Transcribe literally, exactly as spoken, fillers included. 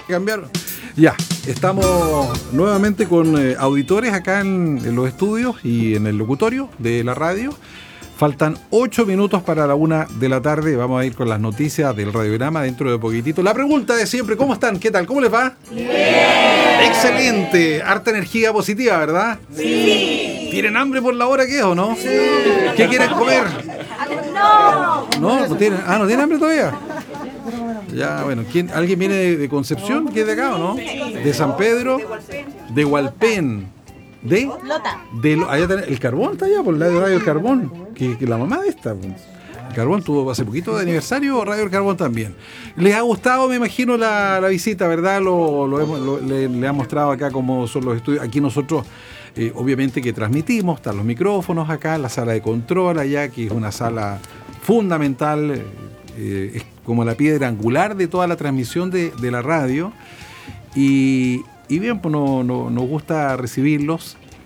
cambiaron. Ya, estamos nuevamente con eh, auditores acá en, en los estudios y en el locutorio de la radio. Faltan ocho minutos para la una de la tarde. Vamos a ir con las noticias del radiograma dentro de poquitito. La pregunta de siempre, ¿cómo están? ¿Qué tal? ¿Cómo les va? Bien. Excelente. Harta energía positiva, ¿verdad? Sí. ¿Tienen hambre por la hora que es o no? Sí. ¿Qué quieren comer? No. ¿No? ¿No tienen? Ah, ¿no tienen hambre todavía? Ya, bueno. ¿Quién, ¿Alguien viene de, de Concepción? ¿Qué es de acá o no? ¿De San Pedro? De Hualpén. ¿De? Lota. De lo, allá tenés, el carbón está allá, por el lado de Radio El Carbón, que, que la mamá de esta. El Carbón tuvo hace poquito de aniversario, Radio El Carbón también. Les ha gustado, me imagino, la, la visita, ¿verdad? Lo, lo, hemos, lo le, le ha mostrado acá cómo son los estudios. Aquí nosotros, eh, obviamente que transmitimos, están los micrófonos acá, la sala de control allá, que es una sala fundamental, eh, es como la piedra angular de toda la transmisión de, de la radio. Y... Y bien, pues no, no, nos gusta recibirlos